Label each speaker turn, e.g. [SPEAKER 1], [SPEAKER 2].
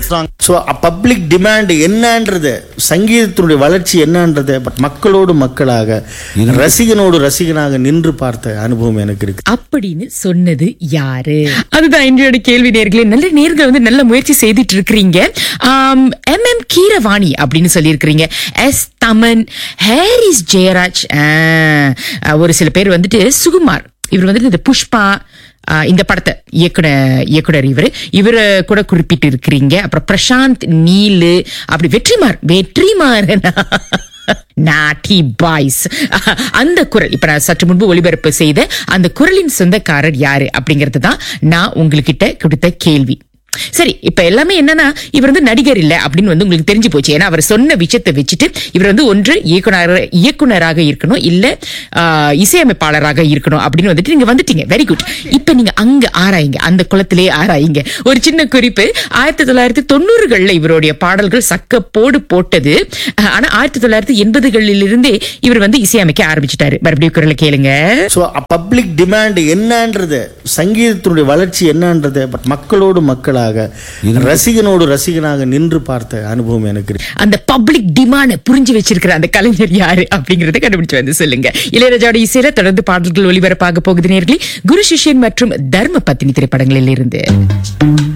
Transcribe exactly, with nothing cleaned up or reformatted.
[SPEAKER 1] Song. So public demand என்னன்றது, சங்கீதத்தினுடைய வளர்ச்சி என்னன்றது பட் மக்களோடு மக்களாக, ரசிகனோடு ரசிகனாக நின்று பார்த்த அனுபவம் எனக்கு இருக்கு.
[SPEAKER 2] அப்படின்னு சொன்னது யாரு? அதுதான் இன்றையோட கேள்வி. நேர்களே, நல்ல நேர்கள் வந்து நல்ல முயற்சி செய்துட்டு இருக்கிறீங்க. எம் எம் கீரவாணி அப்படின்னு சொல்லியிருக்கிறீங்க. எஸ் தமன், ஹாரிஸ் ஜெயராஜ், ஒரு சில பேர் வந்துட்டு சுகுமார், இவர் வந்துட்டு இந்த புஷ்பா இந்த படத்தை இயக்குனர் இயக்குனர் இவரு இவரை கூட குறிப்பிட்டு இருக்கிறீங்க. அப்புறம் பிரசாந்த் நீலு, அப்படி வெற்றிமார் வெற்றிமாறனா நாட்டி பாய்ஸ், அந்த குரல் இப்ப நான் சற்று முன்பு ஒளிபரப்பு செய்த அந்த குரலின் சொந்தக்காரர் யாரு அப்படிங்கறது தான் நான் உங்ககிட்ட கொடுத்த கேள்வி. சரி, இப்ப எல்லாமே என்னன்னா, இவர் வந்து நடிகர் இல்ல அப்படின்னு வந்து உங்களுக்கு தெரிஞ்சு போச்சு. ஏன்னா அவர் சொன்ன விஷயத்தை வச்சுட்டு இவர் வந்து ஒன்று இயக்குனர் இயக்குனராக இருக்கணும், இல்ல இசையமைப்பாளராக இருக்கணும் அப்படின்னு வந்துட்டு நீங்க வந்துட்டீங்க. Very good. இப்ப நீங்க அங்க ஆராயுங்க, அந்த குளத்திலே ஆராயுங்க. ஒரு சின்ன குறிப்பு, ஆயிரத்தி தொள்ளாயிரத்தி தொண்ணூறுகள்ல இவருடைய பாடல்கள் சக்கப்போடு போட்டது. ஆனா ஆயிரத்தி தொள்ளாயிரத்தி எண்பதுகளில் இருந்தே இவர் வந்து இசையமைக்க ஆரம்பிச்சுட்டாரு. மறுபடியும் குரலை கேளுங்க.
[SPEAKER 1] பப்ளிக் டிமாண்ட் என்னன்றது, சங்கீதத்தினுடைய வளர்ச்சி என்னன்றது பட் மக்களோடு மக்களாக, ரசிகனோடு ரசிகனாக நின்று பார்த்த அனுபவம் எனக்கு இருக்கு.
[SPEAKER 2] அந்த பப்ளிக் டிமாண்ட் புரிஞ்சு வச்சிருக்கிற அந்த கலைஞர் யாரு அப்படிங்கறத கண்டுபிடிச்சு வந்து சொல்லுங்க. இளையராஜாவோட இசையில தொடர்ந்து பாடல்கள் ஒளிபரப்பாக போகுது நேர்களே. குரு சிஷ்யன் மற்றும் தர்ம பத்தினி திரைப்படங்களில் இருந்து.